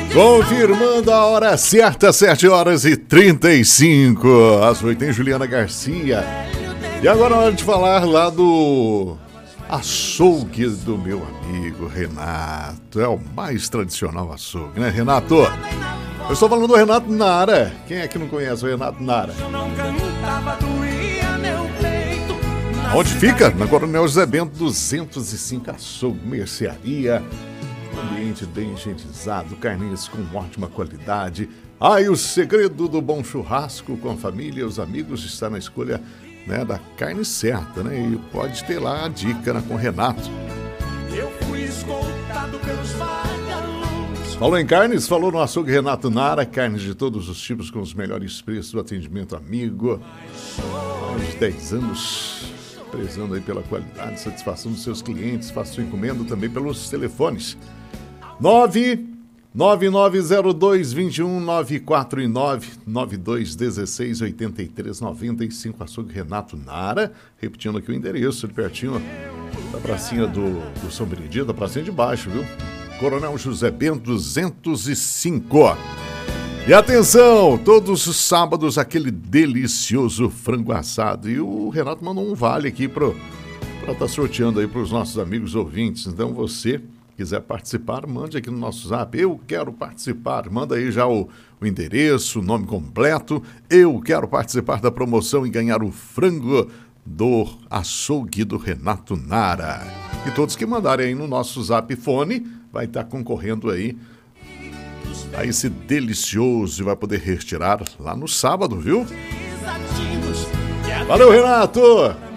Confirmando a hora certa, 7h35. Às 8 tem Juliana Garcia. E agora é hora de falar lá do açougue do meu amigo Renato. É o mais tradicional açougue, né, Renato? Eu estou falando do Renato Nara. Quem é que não conhece o Renato Nara? Onde fica? Na Coronel José Bento 205, açougue, mercearia. Ambiente bem higienizado, carnes com ótima qualidade. E o segredo do bom churrasco com a família e os amigos está na escolha, né, da carne certa, né? E pode ter lá a dica, né, com o Renato. Eu fui escoltado pelos vagalumes. Falou em carnes? Falou no açougue Renato Nara. Carnes de todos os tipos com os melhores preços do atendimento amigo. Mais de 10 anos prezando aí pela qualidade e satisfação dos seus clientes. Faça sua encomenda também pelos telefones 99902-2194 e 99216-8395. Açougue Renato Nara. Repetindo aqui o endereço, ali pertinho da pracinha do São Benedito, da pracinha de baixo, viu? Coronel José Bento 205. E atenção, todos os sábados aquele delicioso frango assado. E o Renato mandou um vale aqui para estar sorteando aí para os nossos amigos ouvintes. Então você quiser participar, mande aqui no nosso zap. Eu quero participar. Manda aí já o endereço, o nome completo. Eu quero participar da promoção e ganhar o frango do açougue do Renato Nara. E todos que mandarem aí no nosso zap fone vai estar concorrendo aí a esse delicioso e vai poder retirar lá no sábado, viu? Valeu, Renato!